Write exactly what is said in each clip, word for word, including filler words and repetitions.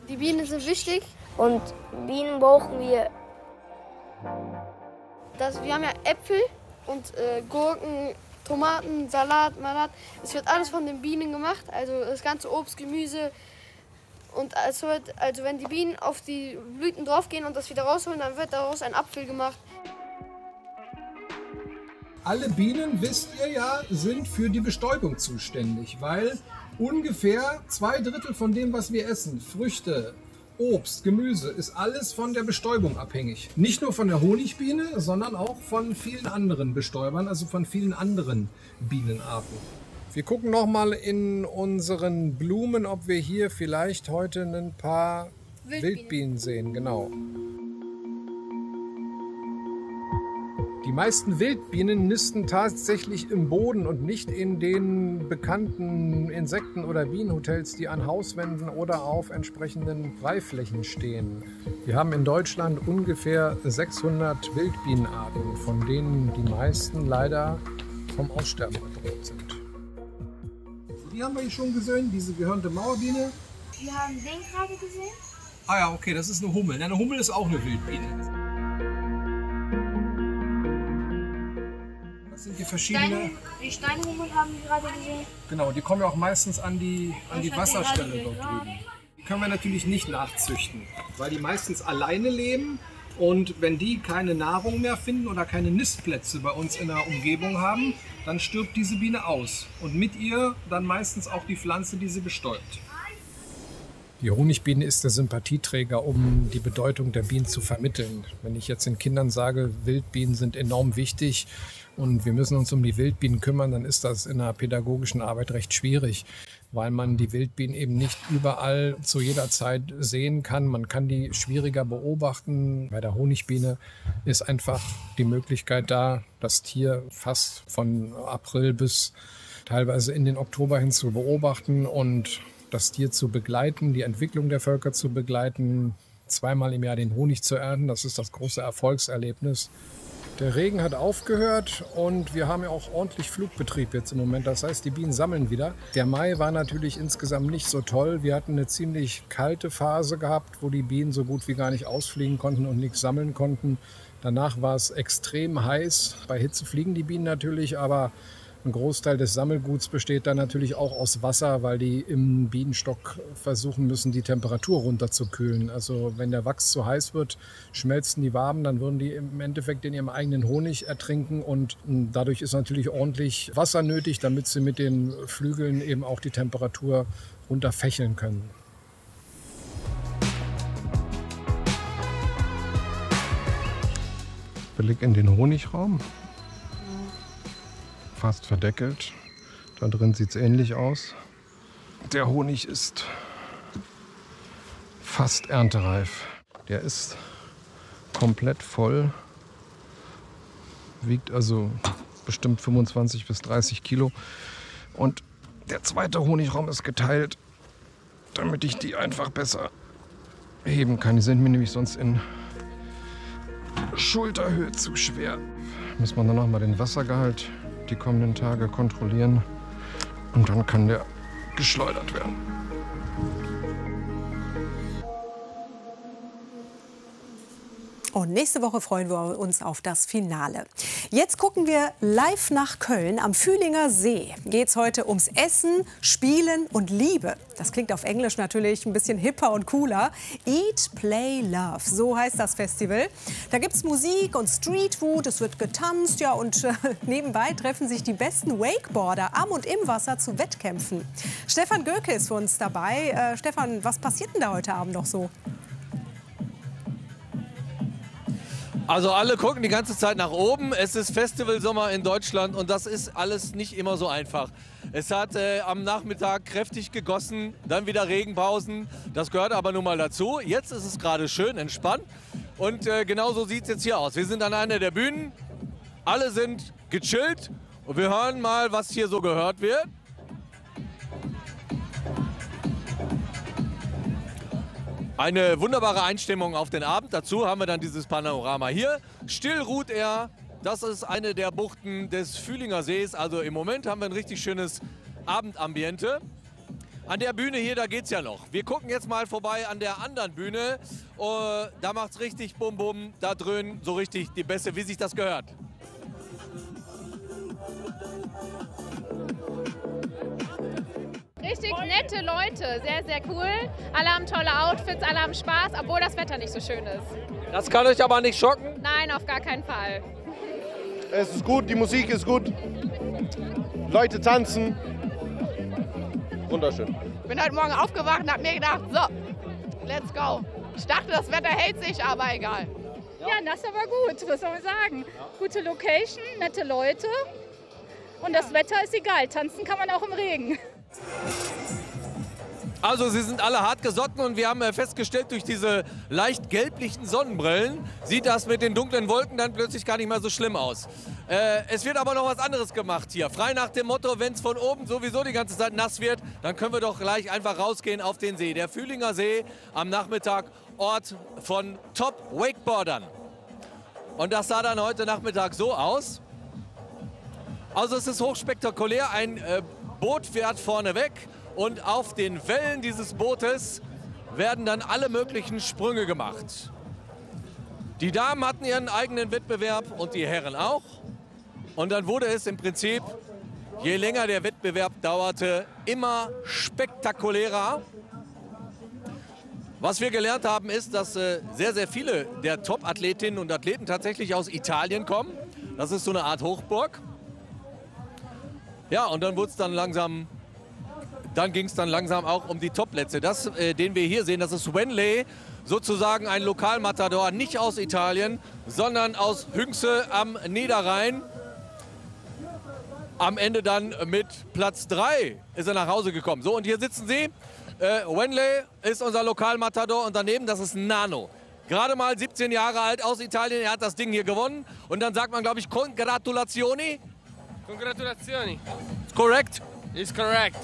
Die Bienen sind wichtig. Und Bienen brauchen wir. Das, wir haben ja Äpfel und äh, Gurken, Tomaten, Salat, Malat. Es wird alles von den Bienen gemacht, also das ganze Obst, Gemüse. Und es wird, also wenn die Bienen auf die Blüten draufgehen und das wieder rausholen, dann wird daraus ein Apfel gemacht. Alle Bienen, wisst ihr ja, sind für die Bestäubung zuständig, weil ungefähr zwei Drittel von dem, was wir essen, Früchte, Obst, Gemüse, ist alles von der Bestäubung abhängig. Nicht nur von der Honigbiene, sondern auch von vielen anderen Bestäubern, also von vielen anderen Bienenarten. Wir gucken noch mal in unseren Blumen, ob wir hier vielleicht heute ein paar Wildbienen, Wildbienen sehen. Genau. Die meisten Wildbienen nisten tatsächlich im Boden und nicht in den bekannten Insekten- oder Bienenhotels, die an Hauswänden oder auf entsprechenden Freiflächen stehen. Wir haben in Deutschland ungefähr sechshundert Wildbienenarten, von denen die meisten leider vom Aussterben bedroht sind. Die haben wir hier schon gesehen, diese gehörnte Mauerbiene. Wir haben den gerade gesehen. Ah ja, okay, das ist eine Hummel. Eine Hummel ist auch eine Wildbiene. Das sind die verschiedenen. Steine, die Steinhummel haben wir gerade gesehen. Genau, die kommen ja auch meistens an die, an die Wasserstelle dort drüben. Die können wir natürlich nicht nachzüchten, weil die meistens alleine leben. Und wenn die keine Nahrung mehr finden oder keine Nistplätze bei uns in der Umgebung haben, dann stirbt diese Biene aus. Und mit ihr dann meistens auch die Pflanze, die sie bestäubt. Die Honigbiene ist der Sympathieträger, um die Bedeutung der Bienen zu vermitteln. Wenn ich jetzt den Kindern sage, Wildbienen sind enorm wichtig und wir müssen uns um die Wildbienen kümmern, dann ist das in der pädagogischen Arbeit recht schwierig, weil man die Wildbienen eben nicht überall zu jeder Zeit sehen kann. Man kann die schwieriger beobachten. Bei der Honigbiene ist einfach die Möglichkeit da, das Tier fast von April bis teilweise in den Oktober hin zu beobachten und das Tier zu begleiten, die Entwicklung der Völker zu begleiten, zweimal im Jahr den Honig zu ernten. Das ist das große Erfolgserlebnis. Der Regen hat aufgehört und wir haben ja auch ordentlich Flugbetrieb jetzt im Moment. Das heißt, die Bienen sammeln wieder. Der Mai war natürlich insgesamt nicht so toll. Wir hatten eine ziemlich kalte Phase gehabt, wo die Bienen so gut wie gar nicht ausfliegen konnten und nichts sammeln konnten. Danach war es extrem heiß. Bei Hitze fliegen die Bienen natürlich, aber ein Großteil des Sammelguts besteht dann natürlich auch aus Wasser, weil die im Bienenstock versuchen müssen, die Temperatur runterzukühlen. Also wenn der Wachs zu heiß wird, schmelzen die Waben, dann würden die im Endeffekt in ihrem eigenen Honig ertrinken und dadurch ist natürlich ordentlich Wasser nötig, damit sie mit den Flügeln eben auch die Temperatur runterfächeln können. Blick in den Honigraum. Fast verdeckelt. Da drin sieht es ähnlich aus. Der Honig ist fast erntereif. Der ist komplett voll. Wiegt also bestimmt fünfundzwanzig bis dreißig Kilo. Und der zweite Honigraum ist geteilt, damit ich die einfach besser heben kann. Die sind mir nämlich sonst in Schulterhöhe zu schwer. Muss man dann noch mal den Wassergehalt die kommenden Tage kontrollieren und dann kann der geschleudert werden. Und nächste Woche freuen wir uns auf das Finale. Jetzt gucken wir live nach Köln. Am Fühlinger See geht es heute ums Essen, Spielen und Liebe. Das klingt auf Englisch natürlich ein bisschen hipper und cooler. Eat, Play, Love, so heißt das Festival. Da gibt es Musik und Streetfood, es wird getanzt, ja, und äh, nebenbei treffen sich die besten Wakeboarder am und im Wasser zu Wettkämpfen. Stefan Göke ist für uns dabei. Äh, Stefan, was passiert denn da heute Abend noch so? Also alle gucken die ganze Zeit nach oben. Es ist Festivalsommer in Deutschland und das ist alles nicht immer so einfach. Es hat äh, am Nachmittag kräftig gegossen, dann wieder Regenpausen. Das gehört aber nun mal dazu. Jetzt ist es gerade schön entspannt und äh, genau so sieht es jetzt hier aus. Wir sind an einer der Bühnen, alle sind gechillt und wir hören mal, was hier so gehört wird. Eine wunderbare Einstimmung auf den Abend. Dazu haben wir dann dieses Panorama hier. Still ruht er. Das ist eine der Buchten des Fühlinger Sees. Also im Moment haben wir ein richtig schönes Abendambiente. An der Bühne hier, da geht's ja noch. Wir gucken jetzt mal vorbei an der anderen Bühne. Uh, da macht's richtig Bum Bum. Da dröhnen so richtig die Bässe, wie sich das gehört. Richtig nette Leute, sehr, sehr cool. Alle haben tolle Outfits, alle haben Spaß, obwohl das Wetter nicht so schön ist. Das kann euch aber nicht schocken? Nein, auf gar keinen Fall. Es ist gut, die Musik ist gut. Leute tanzen. Wunderschön. Ich bin heute Morgen aufgewacht und habe mir gedacht, so, let's go. Ich dachte, das Wetter hält sich, aber egal. Ja, das ist aber gut, was soll man sagen. Gute Location, nette Leute und das Wetter ist egal. Tanzen kann man auch im Regen. Also sie sind alle hart gesotten und wir haben festgestellt, durch diese leicht gelblichen Sonnenbrillen sieht das mit den dunklen Wolken dann plötzlich gar nicht mehr so schlimm aus. Äh, es wird aber noch was anderes gemacht hier. Frei nach dem Motto, wenn es von oben sowieso die ganze Zeit nass wird, dann können wir doch gleich einfach rausgehen auf den See. Der Fühlinger See am Nachmittag, Ort von Top-Wakeboardern. Und das sah dann heute Nachmittag so aus. Also es ist hochspektakulär, ein äh, Boot fährt vorne weg. Und auf den Wellen dieses Bootes werden dann alle möglichen Sprünge gemacht. Die Damen hatten ihren eigenen Wettbewerb und die Herren auch. Und dann wurde es im Prinzip, je länger der Wettbewerb dauerte, immer spektakulärer. Was wir gelernt haben, ist, dass äh, sehr, sehr viele der Top-Athletinnen und Athleten tatsächlich aus Italien kommen. Das ist so eine Art Hochburg. Ja, und dann wurde es dann langsam... Dann ging es dann langsam auch um die Topplätze. Das, äh, den wir hier sehen, das ist Wenley, sozusagen ein Lokalmatador, nicht aus Italien, sondern aus Hünxe am Niederrhein. Am Ende dann mit Platz drei ist er nach Hause gekommen. So, und hier sitzen sie. Äh, Wenley ist unser Lokalmatador und daneben, das ist Nano. Gerade mal siebzehn Jahre alt, aus Italien, er hat das Ding hier gewonnen. Und dann sagt man, glaube ich, Congratulazioni. Congratulazioni. Correct? Is correct.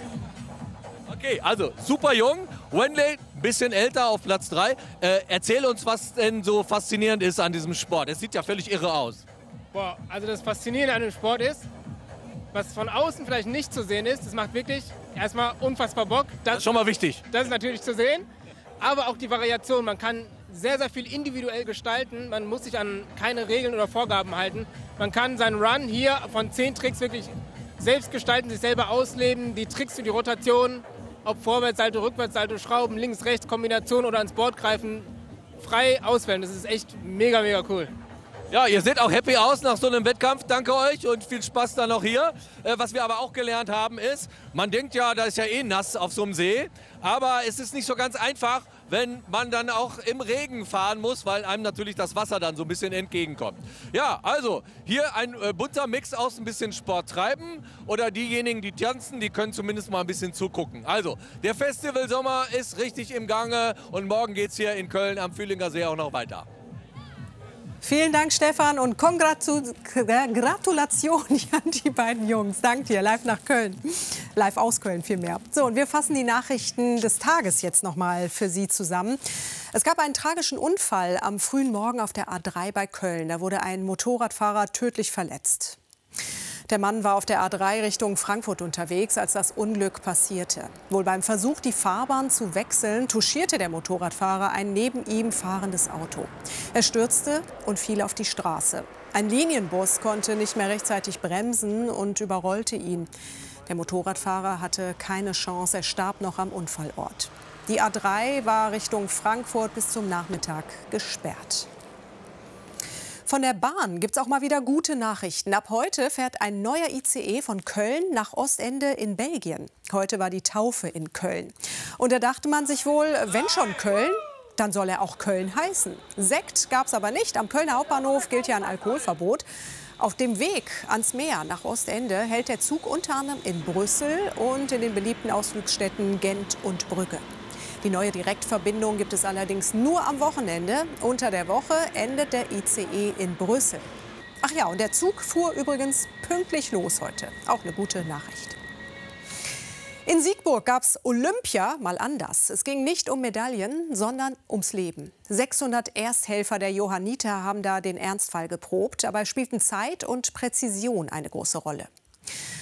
Okay, also super jung. Wenley, ein bisschen älter, auf Platz drei. Äh, erzähl uns, was denn so faszinierend ist an diesem Sport. Es sieht ja völlig irre aus. Boah, also das Faszinierende an dem Sport ist, was von außen vielleicht nicht zu sehen ist, das macht wirklich erstmal unfassbar Bock. Das, das ist schon mal wichtig. Das ist natürlich zu sehen, aber auch die Variation. Man kann sehr, sehr viel individuell gestalten. Man muss sich an keine Regeln oder Vorgaben halten. Man kann seinen Run hier von zehn Tricks wirklich selbst gestalten, sich selber ausleben. Die Tricks für die Rotation, ob Vorwärtssalto, Rückwärtssalto, Schrauben, links, rechts, Kombination oder ans Board greifen, frei auswählen. Das ist echt mega, mega cool. Ja, ihr seht auch happy aus nach so einem Wettkampf. Danke euch und viel Spaß dann noch hier. Äh, was wir aber auch gelernt haben ist, man denkt ja, da ist ja eh nass auf so einem See. Aber es ist nicht so ganz einfach, wenn man dann auch im Regen fahren muss, weil einem natürlich das Wasser dann so ein bisschen entgegenkommt. Ja, also hier ein äh, bunter Mix aus ein bisschen Sport treiben oder diejenigen, die tanzen, die können zumindest mal ein bisschen zugucken. Also, der Festivalsommer ist richtig im Gange und morgen geht es hier in Köln am Fühlinger See auch noch weiter. Vielen Dank, Stefan, und Kongratu Gratulation an die beiden Jungs. Dank dir, live nach Köln. Live aus Köln vielmehr. So, und wir fassen die Nachrichten des Tages jetzt noch mal für Sie zusammen. Es gab einen tragischen Unfall am frühen Morgen auf der A drei bei Köln. Da wurde ein Motorradfahrer tödlich verletzt. Der Mann war auf der A drei Richtung Frankfurt unterwegs, als das Unglück passierte. Wohl beim Versuch, die Fahrbahn zu wechseln, touchierte der Motorradfahrer ein neben ihm fahrendes Auto. Er stürzte und fiel auf die Straße. Ein Linienbus konnte nicht mehr rechtzeitig bremsen und überrollte ihn. Der Motorradfahrer hatte keine Chance, er starb noch am Unfallort. Die A drei war Richtung Frankfurt bis zum Nachmittag gesperrt. Von der Bahn gibt es auch mal wieder gute Nachrichten. Ab heute fährt ein neuer I C E von Köln nach Ostende in Belgien. Heute war die Taufe in Köln. Und da dachte man sich wohl, wenn schon Köln, dann soll er auch Köln heißen. Sekt gab es aber nicht. Am Kölner Hauptbahnhof gilt ja ein Alkoholverbot. Auf dem Weg ans Meer nach Ostende hält der Zug unter anderem in Brüssel und in den beliebten Ausflugsstädten Gent und Brügge. Die neue Direktverbindung gibt es allerdings nur am Wochenende. Unter der Woche endet der I C E in Brüssel. Ach ja, und der Zug fuhr übrigens pünktlich los heute. Auch eine gute Nachricht. In Siegburg gab es Olympia mal anders. Es ging nicht um Medaillen, sondern ums Leben. sechshundert Ersthelfer der Johanniter haben da den Ernstfall geprobt. Dabei spielten Zeit und Präzision eine große Rolle.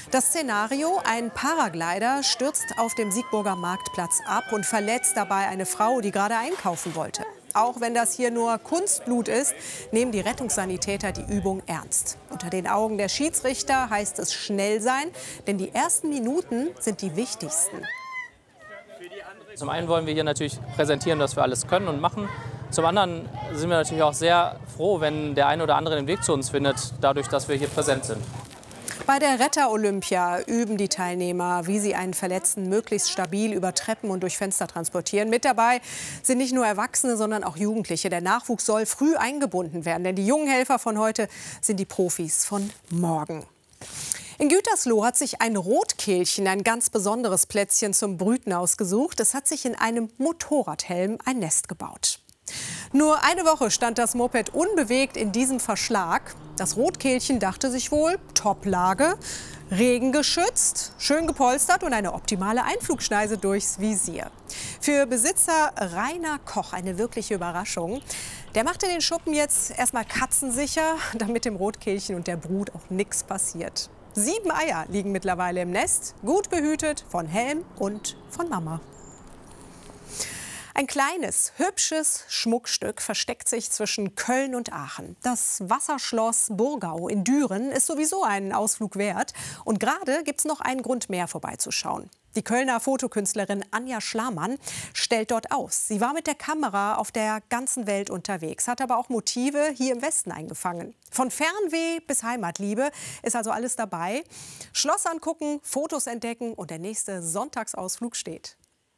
Das Szenario: Ein Paraglider stürzt auf dem Siegburger Marktplatz ab und verletzt dabei eine Frau, die gerade einkaufen wollte. Auch wenn das hier nur Kunstblut ist, nehmen die Rettungssanitäter die Übung ernst. Unter den Augen der Schiedsrichter heißt es schnell sein, denn die ersten Minuten sind die wichtigsten. Zum einen wollen wir hier natürlich präsentieren, dass wir alles können und machen. Zum anderen sind wir natürlich auch sehr froh, wenn der eine oder andere den Weg zu uns findet, dadurch, dass wir hier präsent sind. Bei der Retter-Olympia üben die Teilnehmer, wie sie einen Verletzten möglichst stabil über Treppen und durch Fenster transportieren. Mit dabei sind nicht nur Erwachsene, sondern auch Jugendliche. Der Nachwuchs soll früh eingebunden werden, denn die jungen Helfer von heute sind die Profis von morgen. In Gütersloh hat sich ein Rotkehlchen ein ganz besonderes Plätzchen zum Brüten ausgesucht. Es hat sich in einem Motorradhelm ein Nest gebaut. Nur eine Woche stand das Moped unbewegt in diesem Verschlag. Das Rotkehlchen dachte sich wohl, Top-Lage, regengeschützt, schön gepolstert und eine optimale Einflugschneise durchs Visier. Für Besitzer Rainer Koch eine wirkliche Überraschung. Der machte den Schuppen jetzt erstmal katzensicher, damit dem Rotkehlchen und der Brut auch nichts passiert. Sieben Eier liegen mittlerweile im Nest, gut behütet von Helm und von Mama. Ein kleines, hübsches Schmuckstück versteckt sich zwischen Köln und Aachen. Das Wasserschloss Burgau in Düren ist sowieso einen Ausflug wert. Und gerade gibt es noch einen Grund mehr, vorbeizuschauen. Die Kölner Fotokünstlerin Anja Schlamann stellt dort aus. Sie war mit der Kamera auf der ganzen Welt unterwegs, hat aber auch Motive hier im Westen eingefangen. Von Fernweh bis Heimatliebe ist also alles dabei. Schloss angucken, Fotos entdecken und der nächste Sonntagsausflug steht.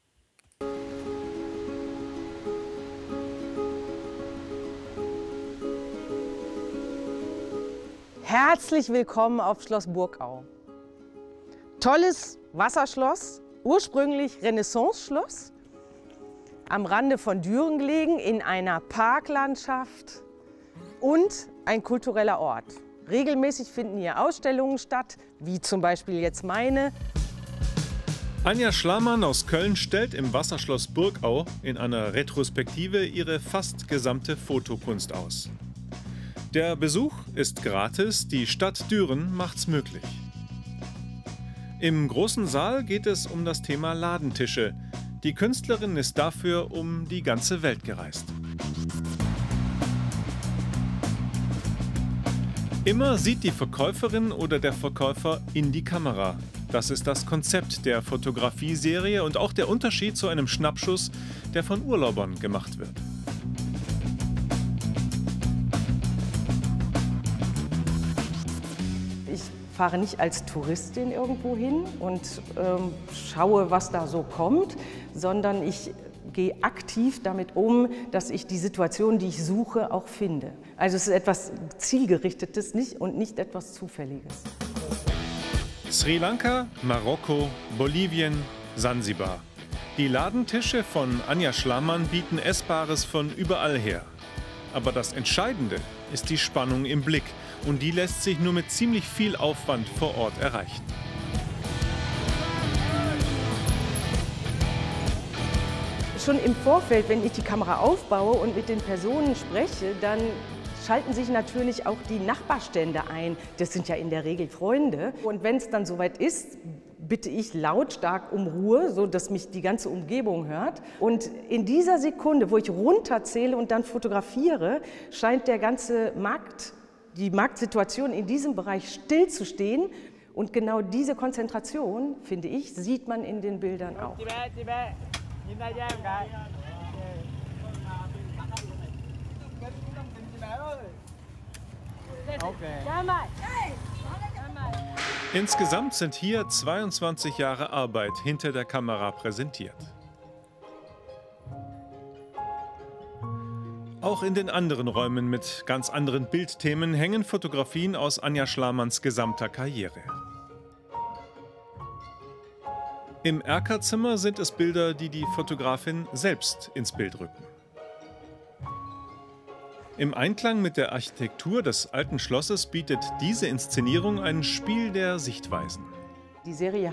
Herzlich willkommen auf Schloss Burgau. Tolles Wasserschloss, ursprünglich Renaissance-Schloss, am Rande von Düren gelegen, in einer Parklandschaft und ein kultureller Ort. Regelmäßig finden hier Ausstellungen statt, wie zum Beispiel jetzt meine. Anja Schlamann aus Köln stellt im Wasserschloss Burgau in einer Retrospektive ihre fast gesamte Fotokunst aus. Der Besuch ist gratis, die Stadt Düren macht's möglich. Im großen Saal geht es um das Thema Ladentische. Die Künstlerin ist dafür um die ganze Welt gereist. Immer sieht die Verkäuferin oder der Verkäufer in die Kamera. Das ist das Konzept der Fotografieserie und auch der Unterschied zu einem Schnappschuss, der von Urlaubern gemacht wird. Ich fahre nicht als Touristin irgendwo hin und ähm, schaue, was da so kommt, sondern ich gehe aktiv damit um, dass ich die Situation, die ich suche, auch finde. Also es ist etwas Zielgerichtetes nicht, und nicht etwas Zufälliges. Sri Lanka, Marokko, Bolivien, Sansibar. Die Ladentische von Anja Schlamann bieten Essbares von überall her. Aber das Entscheidende ist die Spannung im Blick. Und die lässt sich nur mit ziemlich viel Aufwand vor Ort erreichen. Schon im Vorfeld, wenn ich die Kamera aufbaue und mit den Personen spreche, dann schalten sich natürlich auch die Nachbarstände ein. Das sind ja in der Regel Freunde. Und wenn es dann soweit ist, bitte ich lautstark um Ruhe, sodass mich die ganze Umgebung hört. Und in dieser Sekunde, wo ich runterzähle und dann fotografiere, scheint der ganze Markt, die Marktsituation in diesem Bereich stillzustehen. Und genau diese Konzentration, finde ich, sieht man in den Bildern auch. Insgesamt sind hier zweiundzwanzig Jahre Arbeit hinter der Kamera präsentiert. Auch in den anderen Räumen mit ganz anderen Bildthemen hängen Fotografien aus Anja Schlamanns gesamter Karriere. Im Erkerzimmer sind es Bilder, die die Fotografin selbst ins Bild rücken. Im Einklang mit der Architektur des alten Schlosses bietet diese Inszenierung ein Spiel der Sichtweisen. Die Serie